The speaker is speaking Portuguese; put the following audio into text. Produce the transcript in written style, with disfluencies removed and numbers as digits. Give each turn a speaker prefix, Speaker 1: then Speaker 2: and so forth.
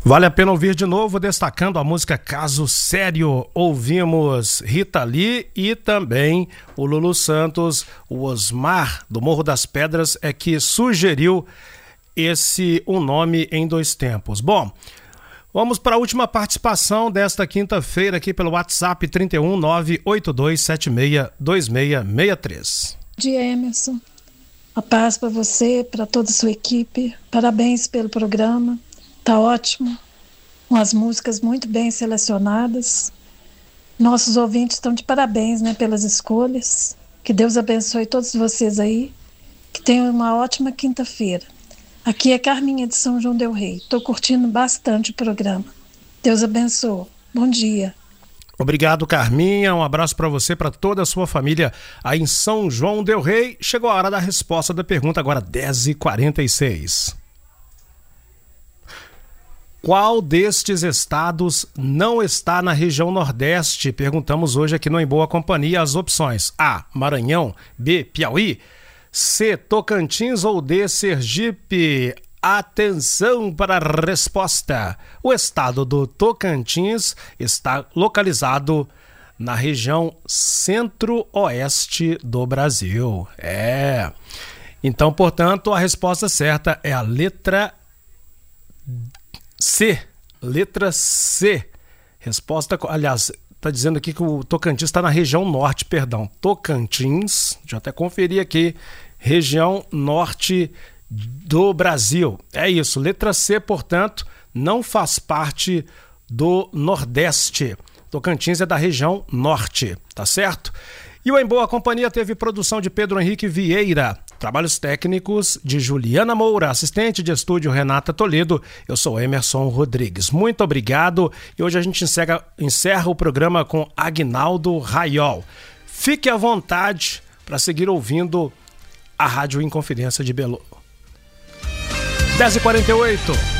Speaker 1: Vale a pena ouvir de novo, destacando a música Caso Sério. Ouvimos Rita Lee e também o Lulu Santos. O Osmar, do Morro das Pedras, é que sugeriu um nome em dois tempos. Bom, vamos para a última participação desta quinta-feira aqui pelo WhatsApp 31 982762663.
Speaker 2: Bom dia, Emerson. A paz para você, para toda a sua equipe. Parabéns pelo programa. Tá ótimo, umas músicas muito bem selecionadas. Nossos ouvintes estão de parabéns, né, pelas escolhas. Que Deus abençoe todos vocês aí. Que tenham uma ótima quinta-feira. Aqui é Carminha de São João del Rei. Estou curtindo bastante o programa. Deus abençoe. Bom dia.
Speaker 1: Obrigado, Carminha. Um abraço para você, para toda a sua família aí em São João del Rei. Chegou a hora da resposta da pergunta, agora 10h46. Qual destes estados não está na região Nordeste? Perguntamos hoje aqui no Em Boa Companhia as opções: A, Maranhão, B, Piauí, C, Tocantins ou D, Sergipe. Atenção para a resposta. O estado do Tocantins está localizado na região centro-oeste do Brasil. Então, portanto, a resposta certa é a letra C. Letra C. Resposta, aliás, está dizendo aqui que o Tocantins está na região norte, perdão. Tocantins, deixa eu até conferir aqui, região norte do Brasil. É isso, letra C, portanto, não faz parte do Nordeste. Tocantins é da região norte, tá certo? E o Em Boa Companhia teve produção de Pedro Henrique Vieira, trabalhos técnicos de Juliana Moura, assistente de estúdio Renata Toledo. Eu sou Emerson Rodrigues. Muito obrigado. E hoje a gente encerra o programa com Aguinaldo Raiol. Fique à vontade para seguir ouvindo a Rádio Inconfidência de Belo. 10h48.